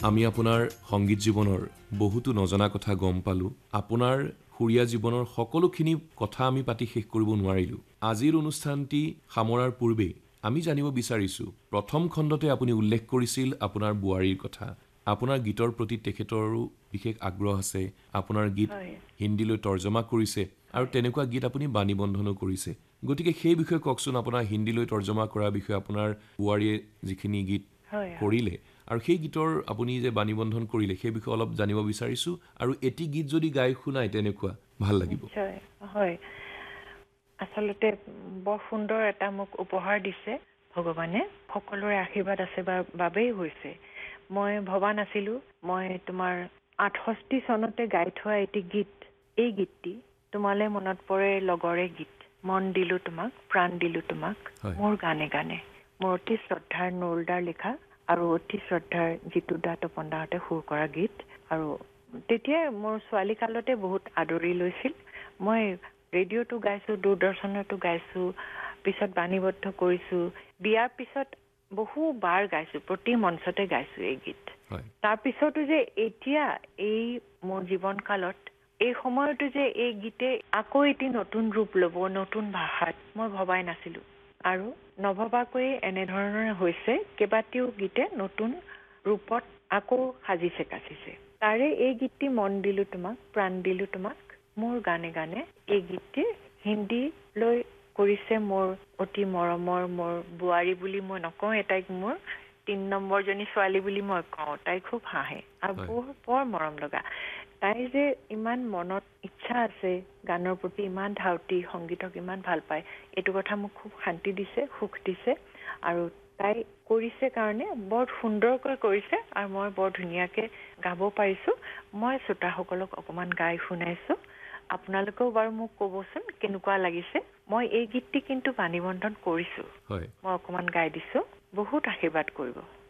আমি আপোনাৰ সংগীত জীৱনৰ বহুতো নজনা কথা গম পালোঁ। আপোনাৰ সুৰীয়া জীৱনৰ সকলোখিনি কথা আমি পাতি শেষ কৰিব নোৱাৰিলোঁ। আজিৰ অনুষ্ঠানটি সামৰাৰ পূৰ্বে আমি জানিব বিচাৰিছোঁ, প্ৰথম খণ্ডতে আপুনি উল্লেখ কৰিছিল আপোনাৰ বোৱাৰীৰ কথা। আপোনাৰ গীতৰ প্ৰতি তেখেতৰো বিশেষ আগ্ৰহ আছে। আপোনাৰ গীত হিন্দীলৈ তৰ্জমা কৰিছে আৰু তেনেকুৱা গীত আপুনি বাণীবন্ধনো কৰিছে। গতিকে সেই বিষয়ে কওকচোন, আপোনাৰ হিন্দীলৈ তৰ্জমা কৰাৰ বিষয়ে আপোনাৰ বোৱাৰীয়ে যিখিনি গীত কৰিলে আৰু সেই গীতৰ আপুনি যে বাণীবন্ধন কৰিলে সেই বিষয়ে অলপ জানিব বিচাৰিছোঁ। আৰু এটি গীত যদি গাই শুনাই তেনেকুৱা ভাল লাগিব। হয়, আচলতে বৰ সুন্দৰ এটা মোক উপহাৰ দিছে ভগৱানে। সকলোৰে আশীৰ্বাদ আছে বাবেই হৈছে। মই ভবা নাছিলোঁ মই তোমাৰ 68 চনতে গাই থোৱা এটি গীত, এই গীতটি তোমালে মনত পৰে লগৰে গীত, মন দিলো তোমাক, প্ৰাণ দিলো তোমাক, মোৰ গানে গানে, মোৰ অতি শ্ৰদ্ধাৰ নৰুলদাৰ লিখা আৰু অতি শ্ৰদ্ধাৰ জিতু দা তপন দাহঁতে সুৰ কৰা গীত। আৰু তেতিয়াই মোৰ ছোৱালী কালতে বহুত আদৰি লৈছিল। মই ৰেডিঅ'টো গাইছোঁ, দূৰদৰ্শনতো গাইছোঁ, পিছত বাণীবদ্ধ কৰিছোঁ। বিয়াৰ পিছত বহু বাৰ গাইছোঁ, প্ৰতি মঞ্চতে গাইছোঁ এই গীত। তাৰপিছতো যে এতিয়া এই মোৰ জীৱন কালত এই সময়তো যে এই গীতে আকৌ এটি নতুন ৰূপ ল'ব, নতুন ভাষাত, মই ভবাই নাছিলোঁ। আৰু নভবাকৈয়ে এনেধৰণৰ হৈছে। কেইবাটিও গীতে নতুন ৰূপত আকৌ সাজিছে কাচিছে। তাৰে এই গীতটি মন দিলো তোমাক, প্ৰাণ দিলো তোমাক, মোৰ গানে গানে, এই গীতটি হিন্দীলৈ কৰিছে মোৰ অতি মৰমৰ মোৰ বোৱাৰী বুলি মই নকওঁ, তাইক মোৰ 3 নম্বৰজনী ছোৱালী বুলি মই কওঁ। তাই খুব হাঁহে আৰু বৰ মৰম লগা। তাই যে ইমান মনত ইচ্ছা আছে, গানৰ প্ৰতি ইমান ধাউতি, সংগীতক ইমান ভাল পায়, এইটো কথা মোক খুব শান্তি দিছে, সুখ দিছে। আৰু তাই কৰিছে কাৰণে বৰ সুন্দৰকৈ কৰিছে আৰু মই বৰ ধুনীয়াকৈ গাব পাৰিছোঁ। মই শ্ৰোতাসকলক অকণমান গাই শুনাইছোঁ। আপোনালোকেও বাৰু মোক ক'বচোন কেনেকুৱা লাগিছে। মই এই গীতটি কিন্তু বাণীবন্ধন কৰিছোঁ, মই অকণমান গাই দিছোঁ। বহুত আশীৰ্বাদ কৰিব।